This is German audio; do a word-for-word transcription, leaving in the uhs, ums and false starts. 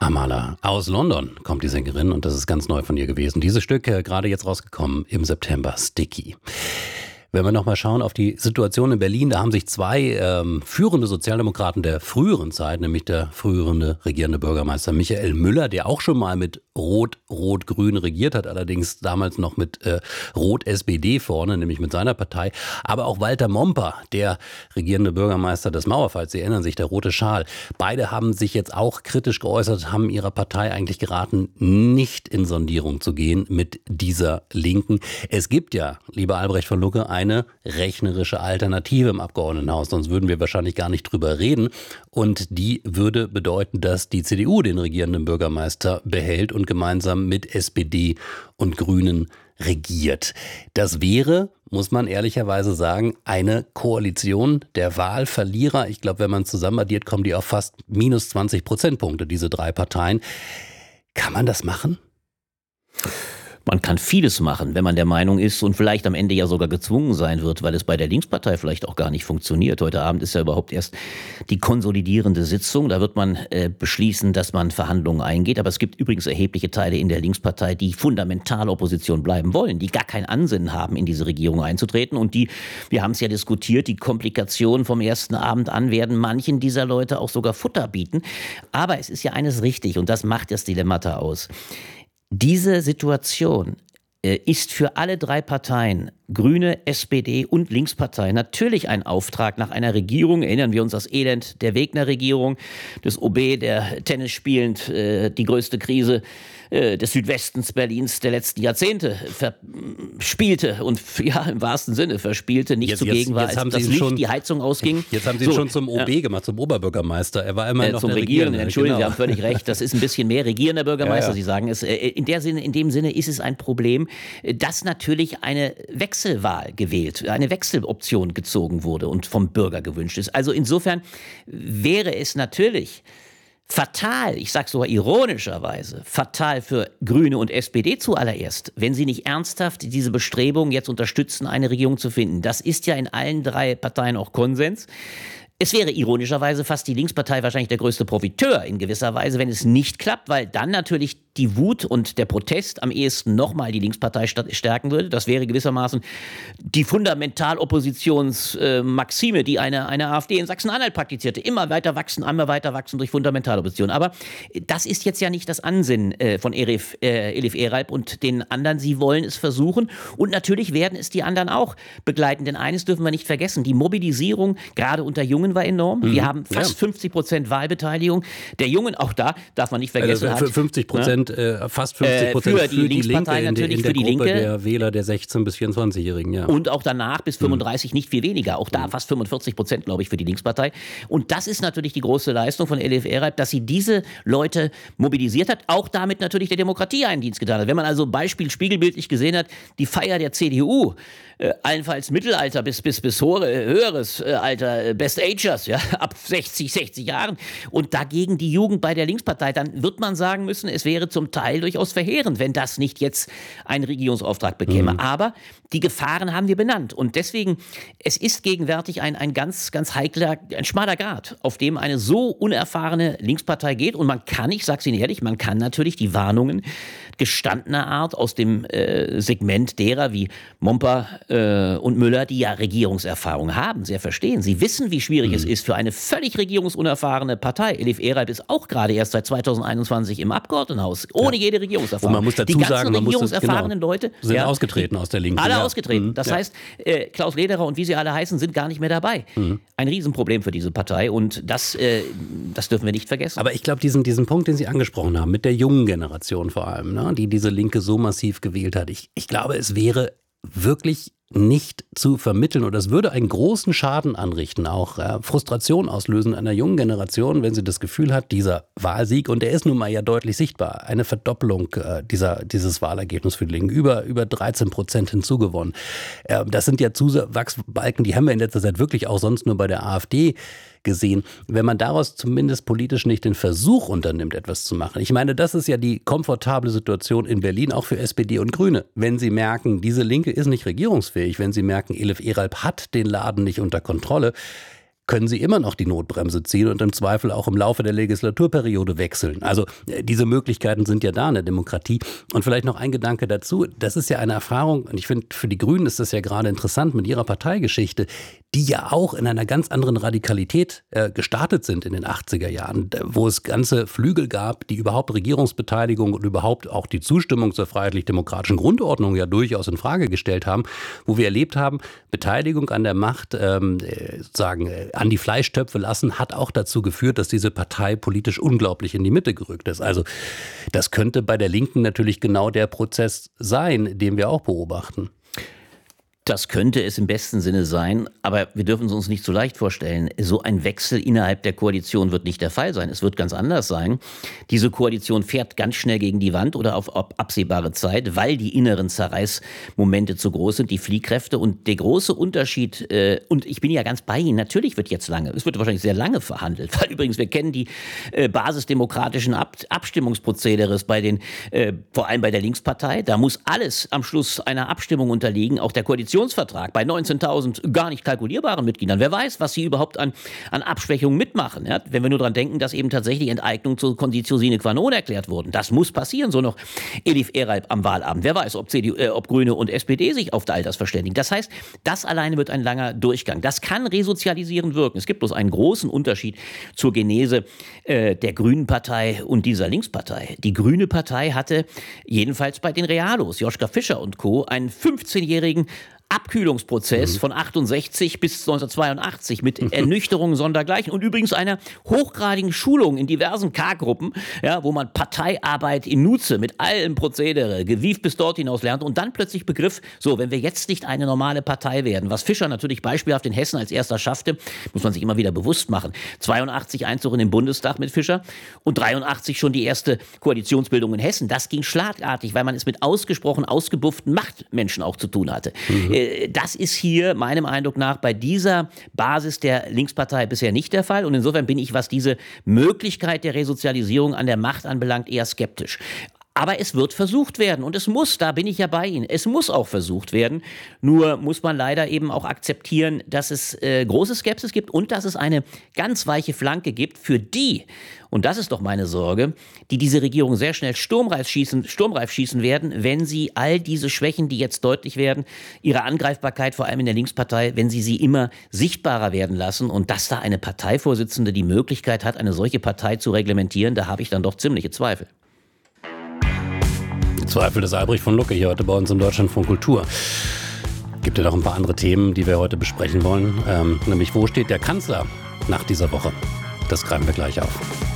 Amala. Aus London kommt die Sängerin und das ist ganz neu von ihr gewesen. Dieses Stück äh, gerade jetzt rausgekommen im September, Sticky. Wenn wir nochmal schauen auf die Situation in Berlin, da haben sich zwei ähm, führende Sozialdemokraten der früheren Zeit, nämlich der frühere regierende Bürgermeister Michael Müller, der auch schon mal mit Rot-Rot-Grün regiert hat, allerdings damals noch mit äh, Rot-S P D vorne, nämlich mit seiner Partei, aber auch Walter Momper, der regierende Bürgermeister des Mauerfalls, Sie erinnern sich, der rote Schal. Beide haben sich jetzt auch kritisch geäußert, haben ihrer Partei eigentlich geraten, nicht in Sondierung zu gehen mit dieser Linken. Es gibt ja, lieber Albrecht von Lucke, ein eine rechnerische Alternative im Abgeordnetenhaus, sonst würden wir wahrscheinlich gar nicht drüber reden. Und die würde bedeuten, dass die C D U den regierenden Bürgermeister behält und gemeinsam mit S P D und Grünen regiert. Das wäre, muss man ehrlicherweise sagen, eine Koalition der Wahlverlierer. Ich glaube, wenn man zusammen addiert, kommen die auf fast minus zwanzig Prozentpunkte, diese drei Parteien. Kann man das machen? Man kann vieles machen, wenn man der Meinung ist und vielleicht am Ende ja sogar gezwungen sein wird, weil es bei der Linkspartei vielleicht auch gar nicht funktioniert. Heute Abend ist ja überhaupt erst die konsolidierende Sitzung. Da wird man äh, beschließen, dass man Verhandlungen eingeht. Aber es gibt übrigens erhebliche Teile in der Linkspartei, die fundamental Opposition bleiben wollen, die gar kein Ansinnen haben, in diese Regierung einzutreten. Und die, wir haben es ja diskutiert, die Komplikationen vom ersten Abend an werden manchen dieser Leute auch sogar Futter bieten. Aber es ist ja eines richtig und das macht das Dilemmata aus. Diese Situation äh, ist für alle drei Parteien, Grüne, S P D und Linkspartei, natürlich ein Auftrag nach einer Regierung. Erinnern wir uns das Elend der Wegner-Regierung, des O B, der Tennis spielend äh, die größte Krise äh, des Südwestens Berlins der letzten Jahrzehnte verspielte und ja im wahrsten Sinne verspielte, nicht jetzt, zugegen war, jetzt als das Sie Licht schon, die Heizung ausging. Jetzt haben Sie ihn so, schon zum O B ja. gemacht, zum Oberbürgermeister. Er war immer äh, noch zum der Regierenden. Regierende. Entschuldigung, Genau. Sie haben völlig recht. Das ist ein bisschen mehr regierender Bürgermeister. Ja, ja. Sie sagen es. In, der Sinne, in dem Sinne ist es ein Problem, dass natürlich eine Wechselwahl gewählt, eine Wechseloption gezogen wurde und vom Bürger gewünscht ist. Also insofern wäre es natürlich fatal, ich sage sogar ironischerweise, fatal für Grüne und S P D zuallererst, wenn sie nicht ernsthaft diese Bestrebungen jetzt unterstützen, eine Regierung zu finden. Das ist ja in allen drei Parteien auch Konsens. Es wäre ironischerweise fast die Linkspartei wahrscheinlich der größte Profiteur in gewisser Weise, wenn es nicht klappt, weil dann natürlich die Wut und der Protest am ehesten nochmal die Linkspartei stärken würde. Das wäre gewissermaßen die Fundamentaloppositionsmaxime, die eine, eine AfD in Sachsen-Anhalt praktizierte. Immer weiter wachsen, immer weiter wachsen durch Fundamentalopposition. Aber das ist jetzt ja nicht das Ansinnen von Elif, äh, Elif Eralp und den anderen. Sie wollen es versuchen und natürlich werden es die anderen auch begleiten. Denn eines dürfen wir nicht vergessen, die Mobilisierung gerade unter Jungen war enorm. Mhm. Wir haben fast ja. fünfzig Prozent Wahlbeteiligung. Der Jungen, auch da darf man nicht vergessen, also für hat, fünfzig Prozent, ne? äh, fast fünfzig Prozent für die, für die Linkspartei Linke, natürlich, in der, in der für die Gruppe Linke. Der Wähler der sechzehn- bis vierundzwanzigjährigen, ja. Und auch danach bis fünfunddreißig mhm. nicht viel weniger. Auch da mhm. fast fünfundvierzig Prozent, glaube ich, für die Linkspartei. Und das ist natürlich die große Leistung von Elif Eralp, dass sie diese Leute mobilisiert hat, auch damit natürlich der Demokratie einen Dienst getan hat. Wenn man also Beispiel spiegelbildlich gesehen hat, die Feier der C D U, äh, allenfalls Mittelalter bis, bis, bis höheres äh, Alter, äh, Best Agers, ja, ab sechzig, sechzig Jahren und dagegen die Jugend bei der Linkspartei, dann wird man sagen müssen, es wäre zum Teil durchaus verheerend, wenn das nicht jetzt einen Regierungsauftrag bekäme. Mhm. Aber die Gefahren haben wir benannt und deswegen, es ist gegenwärtig ein, ein ganz, ganz heikler, ein schmaler Grat, auf dem eine so unerfahrene Linkspartei geht und man kann, ich sag's Ihnen ehrlich, man kann natürlich die Warnungen gestandener Art aus dem äh, Segment derer wie Momper äh, und Müller, die ja Regierungserfahrung haben, sehr verstehen. Sie wissen, wie schwierig mhm. es ist für eine völlig regierungsunerfahrene Partei. Elif Eralp ist auch gerade erst seit zweitausendeinundzwanzig im Abgeordnetenhaus, ohne ja. jede Regierungserfahrung. Und man muss dazu die ganzen sagen, man regierungserfahrenen muss das, genau, Leute sind ja, ausgetreten aus der Linken. Alle ja. ausgetreten. Mhm. Das ja. heißt, äh, Klaus Lederer und wie sie alle heißen, sind gar nicht mehr dabei. Mhm. Ein Riesenproblem für diese Partei und das, äh, das dürfen wir nicht vergessen. Aber ich glaube, diesen, diesen Punkt, den Sie angesprochen haben, mit der jungen Generation vor allem, ne, die diese Linke so massiv gewählt hat, ich, ich glaube, es wäre wirklich nicht zu vermitteln oder es würde einen großen Schaden anrichten, auch äh, Frustration auslösen einer jungen Generation, wenn sie das Gefühl hat, dieser Wahlsieg, und der ist nun mal ja deutlich sichtbar, eine Verdoppelung äh, dieser, dieses Wahlergebnisses für die Linken, über, über dreizehn Prozent hinzugewonnen. Äh, das sind ja Zuwachsbalken, die haben wir in letzter Zeit wirklich auch sonst nur bei der AfD gesehen. Wenn man daraus zumindest politisch nicht den Versuch unternimmt, etwas zu machen. Ich meine, das ist ja die komfortable Situation in Berlin, auch für S P D und Grüne. Wenn sie merken, diese Linke ist nicht regierungsfähig, wenn sie merken, Elif Eralp hat den Laden nicht unter Kontrolle, können sie immer noch die Notbremse ziehen und im Zweifel auch im Laufe der Legislaturperiode wechseln. Also diese Möglichkeiten sind ja da in der Demokratie. Und vielleicht noch ein Gedanke dazu, das ist ja eine Erfahrung, und ich finde, für die Grünen ist das ja gerade interessant mit ihrer Parteigeschichte, die ja auch in einer ganz anderen Radikalität äh, gestartet sind in den achtziger Jahren, wo es ganze Flügel gab, die überhaupt Regierungsbeteiligung und überhaupt auch die Zustimmung zur freiheitlich-demokratischen Grundordnung ja durchaus in Frage gestellt haben, wo wir erlebt haben, Beteiligung an der Macht, ähm, sagen, an die Fleischtöpfe lassen, hat auch dazu geführt, dass diese Partei politisch unglaublich in die Mitte gerückt ist. Also das könnte bei der Linken natürlich genau der Prozess sein, den wir auch beobachten. Das könnte es im besten Sinne sein, aber wir dürfen es uns nicht so leicht vorstellen. So ein Wechsel innerhalb der Koalition wird nicht der Fall sein. Es wird ganz anders sein. Diese Koalition fährt ganz schnell gegen die Wand oder auf absehbare Zeit, weil die inneren Zerreißmomente zu groß sind, die Fliehkräfte. Und der große Unterschied, äh, und ich bin ja ganz bei Ihnen, natürlich wird jetzt lange, es wird wahrscheinlich sehr lange verhandelt, weil übrigens wir kennen die äh, basisdemokratischen Ab- Abstimmungsprozederes bei den, äh, vor allem bei der Linkspartei. Da muss alles am Schluss einer Abstimmung unterliegen, auch der Koalition. Koalitionsvertrag bei neunzehntausend gar nicht kalkulierbaren Mitgliedern. Wer weiß, was sie überhaupt an, an Abschwächungen mitmachen. Ja? Wenn wir nur daran denken, dass eben tatsächlich Enteignung zur Conditio sine qua non erklärt wurden. Das muss passieren, so noch Elif Eralp am Wahlabend. Wer weiß, ob, C D U, äh, ob Grüne und S P D sich auf all das verständigen. Das heißt, das alleine wird ein langer Durchgang. Das kann resozialisierend wirken. Es gibt bloß einen großen Unterschied zur Genese äh, der Grünen Partei und dieser Linkspartei. Die Grüne Partei hatte jedenfalls bei den Realos, Joschka Fischer und Co., einen fünfzehnjährigen Abkühlungsprozess mhm. von achtundsechzig bis neunzehnhundertzweiundachtzig mit Ernüchterungen sondergleichen und übrigens einer hochgradigen Schulung in diversen K-Gruppen, ja, wo man Parteiarbeit in Nutze mit allem Prozedere, gewieft bis dort hinaus lernt und dann plötzlich begriff, so, wenn wir jetzt nicht eine normale Partei werden, was Fischer natürlich beispielhaft in Hessen als erster schaffte, muss man sich immer wieder bewusst machen. zweiundachtzig Einzug in den Bundestag mit Fischer und dreiundachtzig schon die erste Koalitionsbildung in Hessen. Das ging schlagartig, weil man es mit ausgesprochen ausgebufften Machtmenschen auch zu tun hatte. Mhm. Das ist hier meinem Eindruck nach bei dieser Basis der Linkspartei bisher nicht der Fall. Und insofern bin ich, was diese Möglichkeit der Resozialisierung an der Macht anbelangt, eher skeptisch. Aber es wird versucht werden und es muss, da bin ich ja bei Ihnen, es muss auch versucht werden. Nur muss man leider eben auch akzeptieren, dass es äh, große Skepsis gibt und dass es eine ganz weiche Flanke gibt für die, und das ist doch meine Sorge, die diese Regierung sehr schnell sturmreif schießen, sturmreif schießen werden, wenn sie all diese Schwächen, die jetzt deutlich werden, ihre Angreifbarkeit vor allem in der Linkspartei, wenn sie sie immer sichtbarer werden lassen und dass da eine Parteivorsitzende die Möglichkeit hat, eine solche Partei zu reglementieren, da habe ich dann doch ziemliche Zweifel. Zweifel des Albrecht von Lucke hier heute bei uns im Deutschlandfunk Kultur. Gibt ja noch ein paar andere Themen, die wir heute besprechen wollen. Ähm, nämlich, wo steht der Kanzler nach dieser Woche? Das greifen wir gleich auf.